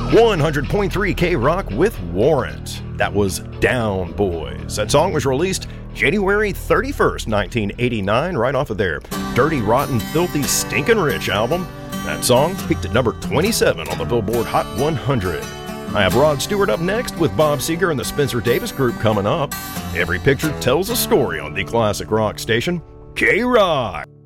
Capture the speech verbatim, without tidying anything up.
one hundred point three K-Rock with Warrant. That was Down Boys. That song was released January thirty-first, nineteen eighty-nine, right off of their Dirty, Rotten, Filthy, Stinkin' Rich album. That song peaked at number twenty-seven on the Billboard Hot one hundred. I have Rod Stewart up next with Bob Seger and the Spencer Davis Group coming up. Every picture tells a story on the classic rock station, K-Rock.